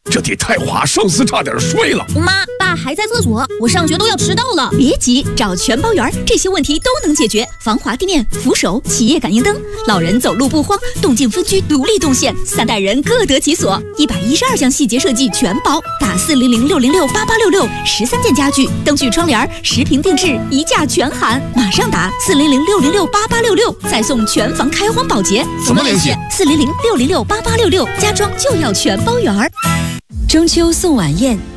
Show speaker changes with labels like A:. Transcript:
A: 这得太华上司差点睡了。
B: 妈，爸还在厕所，我上学都要迟到了。
C: 别急，找全包园，这些问题都能解决。防滑地面、扶手、企业感应灯，老人走路不慌，动静分区独立动线，3代人各得其所。112项细节设计全包，打400-606-8866，13件家具、灯具、窗帘，10平定制，1价全含。马上打400-606-8866，再送全房开荒保洁。
A: 怎么联系
C: ？400-606-8866，家装就要全包园。中秋送晚宴，